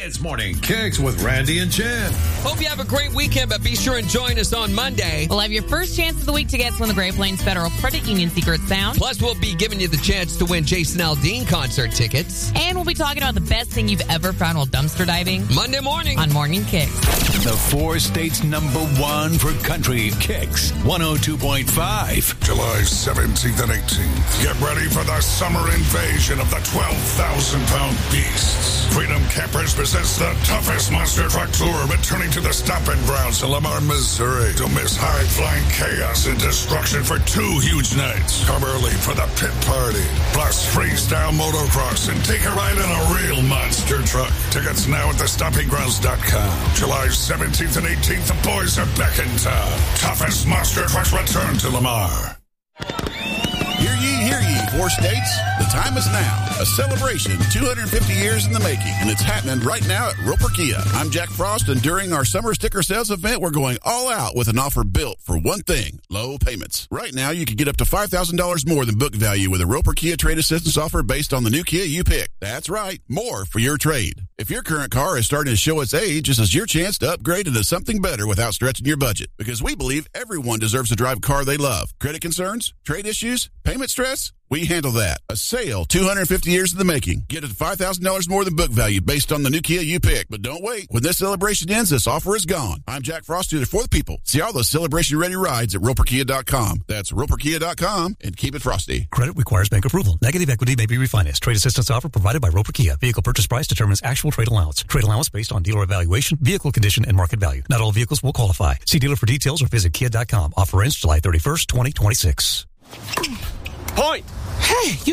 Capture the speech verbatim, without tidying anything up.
It's Morning Kicks with Randy and Jen. Hope you have a great weekend, but be sure and join us on Monday. We'll have your first chance of the week to get some of the Great Plains Federal Credit Union Secret Sound. Plus, we'll be giving you the chance to win Jason Aldean concert tickets. And we'll be talking about the best thing you've ever found while dumpster diving. Monday morning on Morning Kicks. The four states number one for country, Kicks one oh two point five. July seventeenth and eighteenth. Get ready for the summer invasion of the twelve thousand pound beasts. Freedom Campers presents the toughest monster truck tour, returning to the stomping grounds of Lamar, Missouri. Don't miss high-flying chaos and destruction for two huge nights. Come early for the pit party, plus freestyle motocross, and take a ride in a real monster truck. Tickets now at the stomping grounds dot com. July seventeenth and eighteenth, the boys are back in town. Toughest monster trucks return to Lamar. Hear ye, hear ye, four states. The time is now. A celebration two hundred fifty years in the making, and it's happening right now at Roper Kia. I'm Jack Frost, and during our summer sticker sales event, we're going all out with an offer built for one thing, low payments. Right now, you can get up to five thousand dollars more than book value with a Roper Kia trade assistance offer based on the new Kia you pick. That's right, more for your trade. If your current car is starting to show its age, this is your chance to upgrade into something better without stretching your budget. Because we believe everyone deserves to drive a car they love. Credit concerns? Trade issues? Payment stress? We handle that. A sale two hundred fifty years in the making. Get it five thousand dollars more than book value based on the new Kia you pick. But don't wait. When this celebration ends, this offer is gone. I'm Jack Frost, dealer for the people. See all those celebration-ready rides at Roper Kia dot com. That's Roper Kia dot com, and keep it frosty. Credit requires bank approval. Negative equity may be refinanced. Trade assistance offer provided by Roper Kia. Vehicle purchase price determines actual trade allowance. Trade allowance based on dealer evaluation, vehicle condition, and market value. Not all vehicles will qualify. See dealer for details or visit Kia dot com. Offer ends July thirty-first, twenty twenty-six. Point! Hey, you